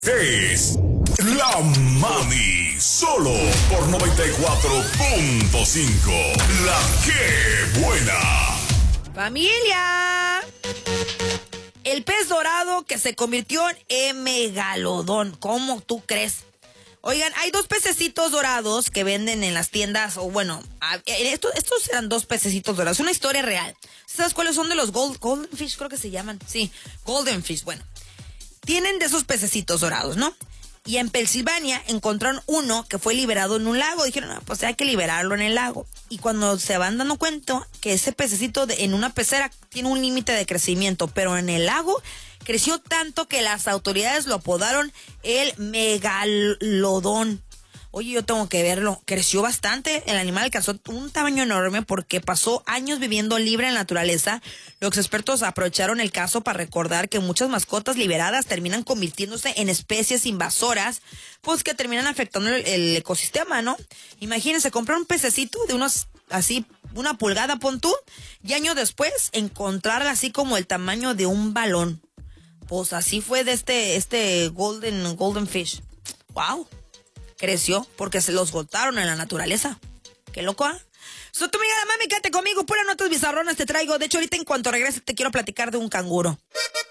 Es La Mami, solo por 94.5. La que buena. ¡Familia! El pez dorado que se convirtió en megalodón. ¿Cómo tú crees? Oigan, hay dos pececitos dorados que venden en las tiendas, o bueno, estos eran dos pececitos dorados, una historia real. ¿Sabes cuáles son de los golden fish? Creo que se llaman. Sí, golden fish, bueno. Tienen de esos pececitos dorados, ¿no? Y en Pensilvania encontraron uno que fue liberado en un lago. Dijeron, no, pues hay que liberarlo en el lago. Y cuando se van dando cuenta que ese pececito en una pecera tiene un límite de crecimiento, pero en el lago creció tanto que las autoridades lo apodaron el megalodón. Oye, yo tengo que verlo. Creció bastante. El animal alcanzó un tamaño enorme porque pasó años viviendo libre en la naturaleza. Los expertos aprovecharon el caso para recordar que muchas mascotas liberadas terminan convirtiéndose en especies invasoras, pues que terminan afectando el ecosistema, ¿no? Imagínense, comprar un pececito de unos, así, una pulgada, pon tú, y años después encontrar así como el tamaño de un balón. Pues así fue de este golden fish. ¡Wow! Creció porque se los botaron en la naturaleza. ¡Qué loco, ah! Soy tu amiga La Mami, quédate conmigo. Puras notas bizarronas te traigo. De hecho, ahorita en cuanto regrese te quiero platicar de un canguro.